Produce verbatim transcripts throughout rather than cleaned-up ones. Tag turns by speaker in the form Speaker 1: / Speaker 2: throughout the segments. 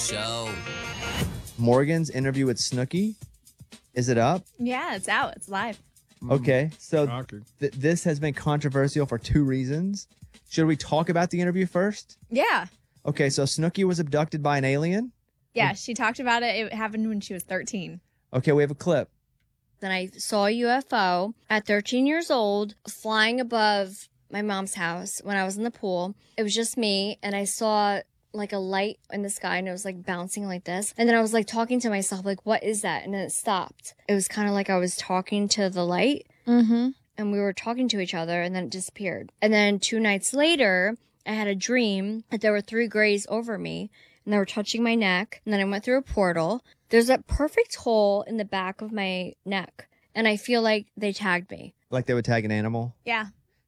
Speaker 1: show.
Speaker 2: Morgan's interview with Snooki. Is it up?
Speaker 3: Yeah, it's out. It's live.
Speaker 2: Okay, so th- this has been controversial for two reasons. Should we talk about the interview first?
Speaker 3: Yeah.
Speaker 2: Okay, so Snooki was abducted by an alien.
Speaker 3: Yeah, she talked about it. It happened when she was thirteen.
Speaker 2: Okay, we have a clip.
Speaker 4: Then I saw a U F O at thirteen years old flying above my mom's house when I was in the pool. It was just me, and I saw like a light in the sky, and it was like bouncing like this. And then I was like talking to myself, like, what is that? And then it stopped. It was kind of like I was talking to the light,
Speaker 3: Mm-hmm.
Speaker 4: and we were talking to each other, and then it disappeared. And then two nights later, I had a dream that there were three grays over me, and they were touching my neck. And then I went through a portal. There's a perfect hole in the back of my neck, and I feel like they tagged me.
Speaker 2: Like they would tag an animal?
Speaker 3: Yeah.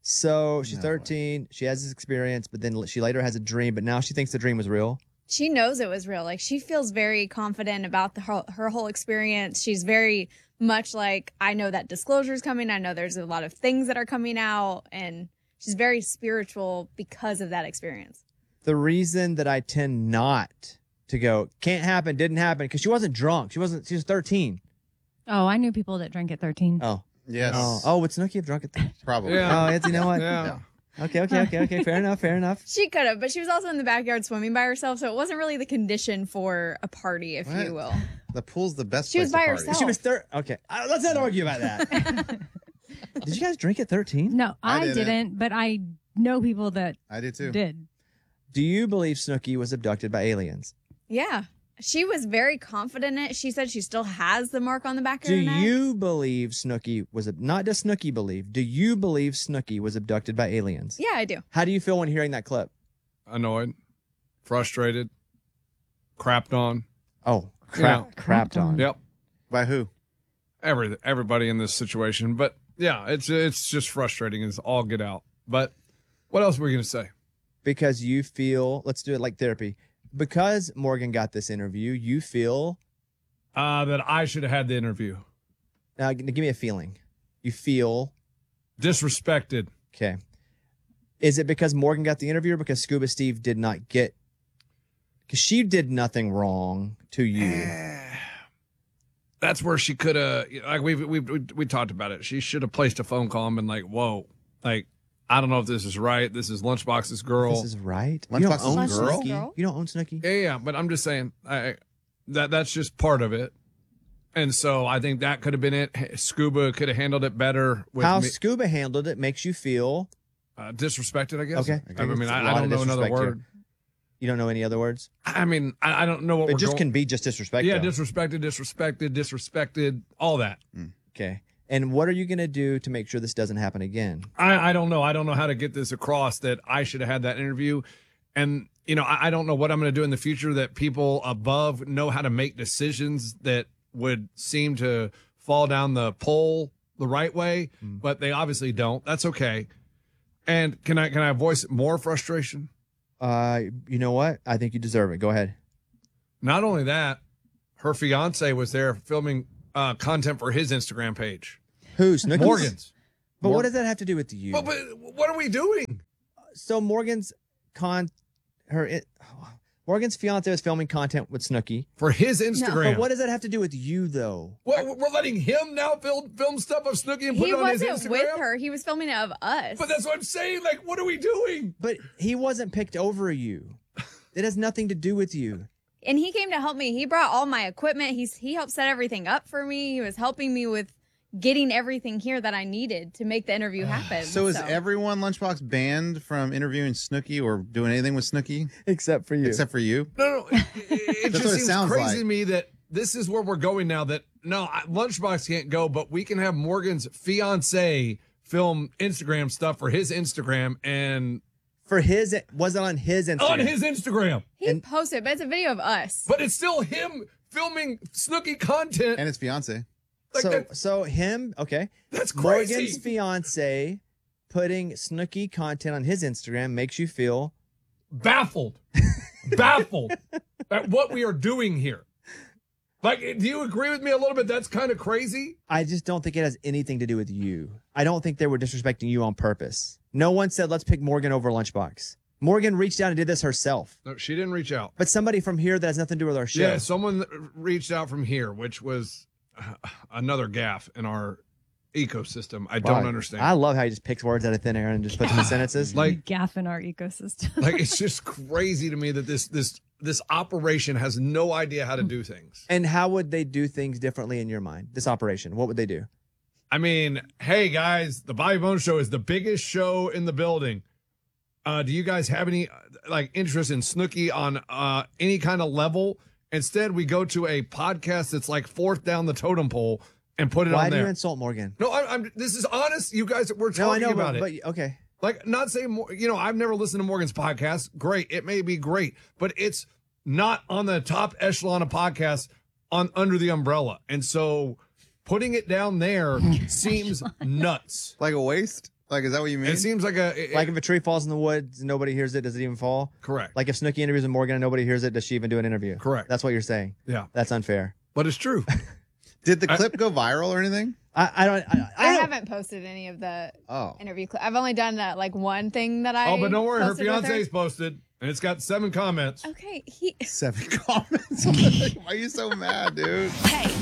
Speaker 2: So she's thirteen. She has this experience, but then she later has a dream, but now she thinks the dream was real.
Speaker 3: She knows it was real. Like, she feels very confident about the her, her whole experience. She's very much like, I know that disclosure is coming. I know there's a lot of things that are coming out, and she's very spiritual because of that experience.
Speaker 2: The reason that I tend not to go, can't happen, didn't happen, because she wasn't drunk. She wasn't, she was thirteen.
Speaker 5: Oh, I knew people that drank at thirteen.
Speaker 2: Oh.
Speaker 6: Yes.
Speaker 2: Oh, oh would Snooki have drunk it?
Speaker 6: Probably.
Speaker 2: Yeah. Oh, it's, you know what?
Speaker 6: Yeah.
Speaker 2: Okay, okay, okay, okay. Fair enough, fair enough.
Speaker 3: She could have, but she was also in the backyard swimming by herself, so it wasn't really the condition for a party, if
Speaker 6: What?
Speaker 3: you will.
Speaker 6: The pool's the best
Speaker 3: She
Speaker 6: place
Speaker 3: was by
Speaker 6: to party.
Speaker 3: herself.
Speaker 2: She was third. Okay, uh, let's not argue about that. Did you guys drink at thirteen?
Speaker 5: No,
Speaker 6: I
Speaker 5: I,
Speaker 6: didn't.
Speaker 5: didn't. but I know people that
Speaker 6: I did too.
Speaker 5: did.
Speaker 2: Do you believe Snooki was abducted by aliens?
Speaker 3: Yeah. She was very confident in it. She said she still has the mark on the back of
Speaker 2: Do
Speaker 3: her neck.
Speaker 2: you believe Snooki was, ab- not does Snooki believe, do you believe Snooki was abducted by aliens?
Speaker 3: Yeah, I do.
Speaker 2: How do you feel when hearing that clip?
Speaker 7: Annoyed, frustrated, crapped on.
Speaker 2: Oh, crap, crapped on.
Speaker 7: Yep.
Speaker 6: By who?
Speaker 7: Every everybody in this situation, but yeah, it's it's just frustrating. It's all get out. But what else were we gonna say?
Speaker 2: Because you feel, let's do it like therapy. Because Morgan got this interview, you feel,
Speaker 7: Uh, that I should have had the interview.
Speaker 2: uh, g- give me a feeling. You feel,
Speaker 7: Disrespected.
Speaker 2: okay. Is it because Morgan got the interview or because Scuba Steve did not get, because she did nothing wrong to you?
Speaker 7: That's where she could have, like we've we we we talked about it. She should have placed a phone call and been like, "Whoa, like I don't know if this is right. This is Lunchbox's girl.
Speaker 2: This is right. You don't
Speaker 6: Lunchbox's
Speaker 2: own
Speaker 6: girl?
Speaker 2: Snooki. You don't own Snooki.
Speaker 7: Yeah, yeah, but I'm just saying I, that that's just part of it. And so I think that could have been it. Scuba could have handled it better with
Speaker 2: How
Speaker 7: me.
Speaker 2: Scuba handled it makes you feel,
Speaker 7: Uh, disrespected, I guess.
Speaker 2: Okay.
Speaker 7: I mean,
Speaker 2: It's a
Speaker 7: I,
Speaker 2: lot
Speaker 7: I
Speaker 2: of
Speaker 7: don't know another
Speaker 2: disrespect here.
Speaker 7: word.
Speaker 2: you don't know any other words?
Speaker 7: I mean, I, I don't know what
Speaker 2: It
Speaker 7: we're
Speaker 2: just
Speaker 7: going-
Speaker 2: can be just disrespect.
Speaker 7: Yeah,
Speaker 2: though.
Speaker 7: disrespected, disrespected, disrespected, all that.
Speaker 2: Okay. And what are you going to do to make sure this doesn't happen again?
Speaker 7: I, I don't know. I don't know how to get this across that I should have had that interview. And, you know, I, I don't know what I'm going to do in the future that people above know how to make decisions that would seem to fall down the pole the right way, but they obviously don't. That's okay. And can I can I voice more frustration?
Speaker 2: Uh, you know what? I think you deserve it. Go ahead.
Speaker 7: Not only that, her fiance was there filming uh, content for his Instagram page.
Speaker 2: Who's Snooki's?
Speaker 7: Morgan's.
Speaker 2: But
Speaker 7: Mor-
Speaker 2: what does that have to do with you?
Speaker 7: But, but what are we doing?
Speaker 2: So Morgan's con, her, it, Morgan's fiance was filming content with Snooki
Speaker 7: For his Instagram.
Speaker 2: But what does that have to do with you, though?
Speaker 7: Well, we're letting him now film film stuff of Snooki and put
Speaker 3: He
Speaker 7: it on his
Speaker 3: wasn't
Speaker 7: Instagram.
Speaker 3: with her. He was filming it of us.
Speaker 7: But that's what I'm saying. Like, what are we doing?
Speaker 2: But he wasn't picked over you. It has nothing to do with you.
Speaker 3: And he came to help me. He brought all my equipment. He's he helped set everything up for me. He was helping me with getting everything here that I needed to make the interview happen.
Speaker 6: So is everyone Lunchbox banned from interviewing Snooki or doing anything with Snooki?
Speaker 2: Except for you.
Speaker 6: Except for you?
Speaker 7: No, no. It, it
Speaker 6: That's
Speaker 7: just
Speaker 6: what it
Speaker 7: seems
Speaker 6: sounds
Speaker 7: crazy
Speaker 6: like.
Speaker 7: to me that this is where we're going now. That no, I- Lunchbox can't go, but we can have Morgan's fiance film Instagram stuff for his Instagram and
Speaker 2: For his, was it on his Instagram?
Speaker 7: on his Instagram.
Speaker 3: he posted, but it's a video of us.
Speaker 7: But it's still him filming Snooki content.
Speaker 6: And his fiance.
Speaker 7: Like
Speaker 2: so,
Speaker 7: that-
Speaker 2: so him, okay.
Speaker 7: That's crazy.
Speaker 2: Morgan's fiance putting Snooki content on his Instagram makes you feel
Speaker 7: baffled, baffled at what we are doing here. Like, do you agree with me a little bit? That's kind of crazy.
Speaker 2: I just don't think it has anything to do with you. I don't think they were disrespecting you on purpose. No one said, let's pick Morgan over Lunchbox. Morgan reached out and did this herself.
Speaker 7: No, she didn't reach out.
Speaker 2: But somebody from here that has nothing to do with our show.
Speaker 7: Yeah, someone reached out from here, which was uh, another gaffe in our ecosystem. I don't
Speaker 2: Wow.
Speaker 7: understand.
Speaker 2: I love how he just picks words out of thin air and just puts them in sentences.
Speaker 7: like,
Speaker 5: gaff in our ecosystem.
Speaker 7: like it's just crazy to me that this this this operation has no idea how to do things.
Speaker 2: And how would they do things differently in your mind? This operation, what would they do?
Speaker 7: I mean, hey guys, the Bobby Bones Show is the biggest show in the building. Uh, do you guys have any uh, like interest in Snooki on uh, any kind of level? Instead, we go to a podcast that's like fourth down the totem pole and put it
Speaker 2: Why
Speaker 7: on
Speaker 2: do
Speaker 7: there.
Speaker 2: you insult Morgan?
Speaker 7: no, I, I'm. This is honest. You guys, we're talking
Speaker 2: No, I know,
Speaker 7: about
Speaker 2: but,
Speaker 7: it.
Speaker 2: but okay.
Speaker 7: Like, not saying more. You know, I've never listened to Morgan's podcast. Great, it may be great, but it's not on the top echelon of podcasts on under the umbrella, and so putting it down there seems nuts.
Speaker 6: Like a waste? Like, is that what you mean?
Speaker 7: It seems like a it-
Speaker 2: Like if a tree falls in the woods and nobody hears it, does it even fall?
Speaker 7: correct.
Speaker 2: Like if Snooki interviews with Morgan and nobody hears it, does she even do an interview?
Speaker 7: Correct.
Speaker 2: That's what you're saying.
Speaker 7: Yeah,
Speaker 2: That's unfair.
Speaker 7: but it's true.
Speaker 6: Did the
Speaker 7: I-
Speaker 6: clip go viral or anything?
Speaker 2: I, I don't. I, I,
Speaker 3: I
Speaker 2: don't-
Speaker 3: haven't posted any of the
Speaker 6: Oh.
Speaker 3: interview clip. I've only done uh, like one thing that I.
Speaker 7: Oh, but don't worry, her
Speaker 3: posted with
Speaker 7: fiance's posted, and it's got seven comments.
Speaker 3: Okay, he.
Speaker 6: Seven comments. Why are you so mad, dude?
Speaker 1: Hey,